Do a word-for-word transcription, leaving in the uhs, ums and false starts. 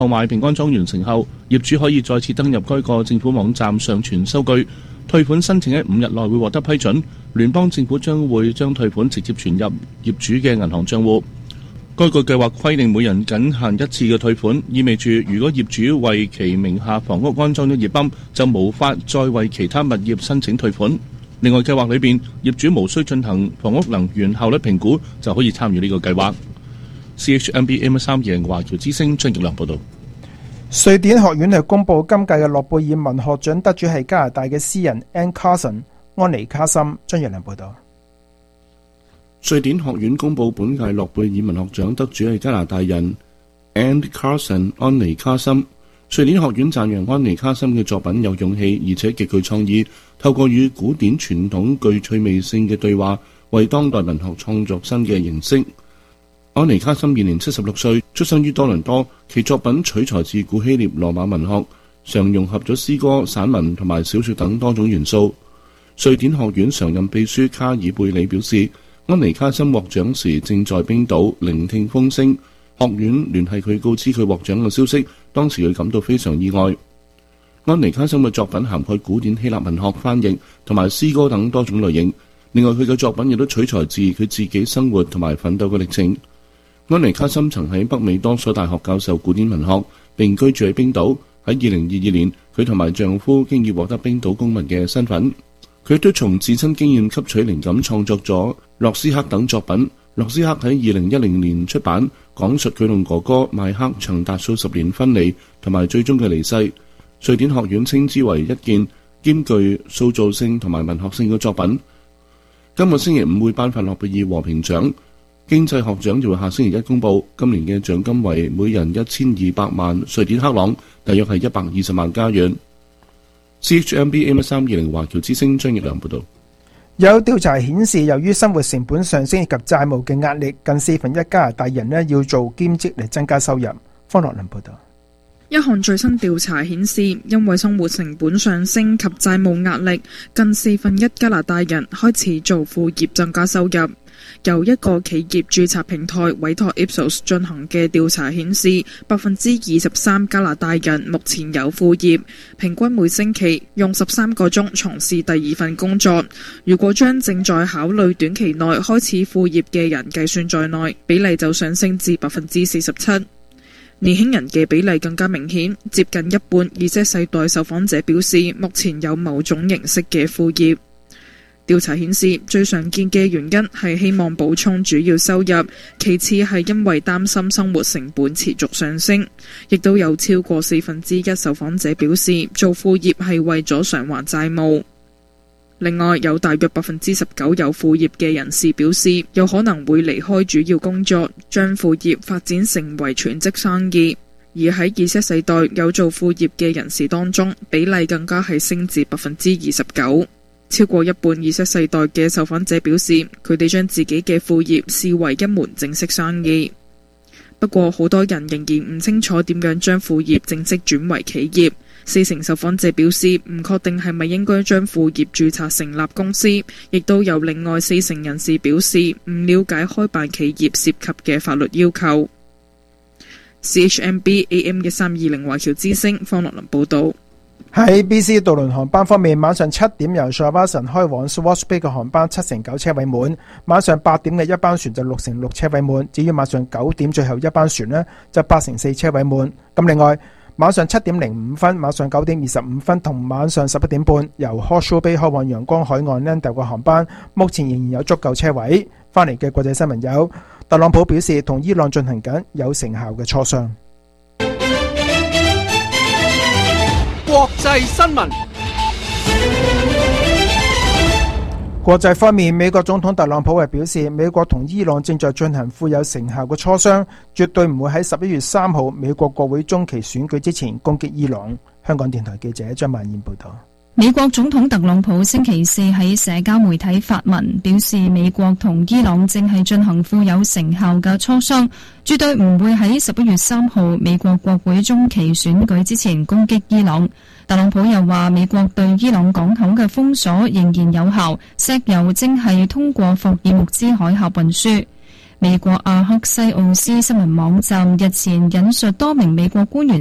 購買平安裝完成後，業主可以再次登入該個政府網站上傳收據，退款申請喺五日內會獲得批准。聯邦政府將會將退款直接存入業主嘅銀行賬戶。該個計劃規定每人僅限一次嘅退款，意味住如果業主為其名下房屋安裝咗熱泵，就無法再為其他物業申請退款。另外，計劃裏邊業主無需進行房屋能源效率評估就可以參與呢個計劃。C H M B A M 三二零華僑之聲張奕良報道。 瑞典學院係公布今屆嘅諾貝爾文學獎得主係加拿大嘅詩人 Anne Carson 安妮卡森。張奕良報道。 瑞典學院公布本屆諾貝爾文學獎得主係加拿大人 Anne Carson 安妮卡森。瑞典學院讚揚安妮卡森嘅作品有勇氣，而且極具創意，透過與古典傳統具趣味性嘅對話，為當代文學創作新嘅形式。安妮卡森現年七十六歲，出生於多倫多，其作品取材自古希臘羅馬文學，常融合咗詩歌、散文同埋小說等多種元素。瑞典學院常任秘書卡爾貝里表示，安妮卡森獲獎時正在冰島聆聽風聲，學院聯繫佢告知佢獲獎嘅消息，當時佢感到非常意外。安妮卡森嘅作品涵蓋古典希臘文學翻譯同埋詩歌等多種類型，另外佢嘅作品亦都取材自佢自己生活同埋奮鬥嘅歷程。安妮卡森曾喺北美多所大學教授古典文學，並居住喺冰島。喺二零二二年，佢同埋丈夫經已獲得冰島公民嘅身份。佢都從自身經驗吸取靈感，創作咗《洛斯克》等作品。《洛斯克》喺二零一零年出版，講述佢同哥哥邁克長達數十年分離同埋最終嘅離世。瑞典學院稱之為一件兼具塑造性同埋文學性嘅作品。今個星期五會頒發諾貝爾和平獎。經濟學獎就會下星期一公布，今年嘅獎金為每人一千二百萬瑞典克朗，大約係一百二十萬加元。C H M B A M 三二零華僑之聲張奕良報道。 有調查顯示，由於生活成本上升以及債務嘅壓力，近四分一加拿大人呢要做兼職嚟增加收入。方樂麟報道。 一項最新調查顯示，因為生活成本上升及債務壓力，近四分一加拿大人開始做副業增加收入。由一個企業註冊平台委託 Ipsos 進行嘅調查顯示，百分之二十三加拿大人目前有副業，平均每星期用十三個鐘從事第二份工作。如果將正在考慮短期內開始副業嘅人計算在內，比例就上升至百分之四十七。年輕人嘅比例更加明顯，接近一半 Z 世代受訪者表示目前有某種形式嘅副業。調查顯示，最常見嘅原因係希望補充主要收入，其次係因為擔心生活成本持續上升，亦都有超過四分之一受訪者表示做副業係為咗償還債務。另外，有大約百分之十九有副業嘅人士表示有可能會離開主要工作，將副業發展成為全職生意。而喺 Z 世代有做副業嘅人士當中，比例更加係升至百分之二十九。超過一半 Z 世代嘅受訪者表示，佢哋將自己嘅副業視為一門正式生意。不過，好多人仍然唔清楚點樣將副業正式轉為企業。四成受訪者表示唔確定係咪應該將副業註冊成立公司，亦都有另外四成人士表示唔了解開辦企業涉及嘅法律要求。C H M B A M 嘅三二零華僑之聲方樂麟報道。 喺 B C 渡輪航班方面，晚上七點由 Shawson 開往 Swartz Bay 嘅航班七成九車位滿，晚上八點嘅一班船就六成六車位滿，至於晚上九點最後一班船呢，就八成四車位滿。咁另外晚上七點零五分、晚上九點二十五分同晚上十一點半由 Horseshoe Bay 開往陽光海岸 Lando 嘅航班，目前仍然有足夠車位。翻嚟嘅國際新聞有，特朗普表示同伊朗進行緊有成效嘅磋商。 國際新聞。 國際方面，美國總統特朗普係表示，美國同伊朗正在進行富有成效嘅磋商，絕對唔會喺十一月三號美國國會中期選舉之前攻擊伊朗。香港電台記者張曼燕報道。 美國總統特朗普星期四喺社交媒體發文，表示美國同伊朗正係進行富有成效嘅磋商，絕對唔會喺十一月三號美國國會中期選舉之前攻擊伊朗。特朗普又話，美國對伊朗港口嘅封鎖仍然有效，石油正係通過霍爾木茲海峽運輸。 美國阿克西奧斯新聞網站日前引述多名美國官員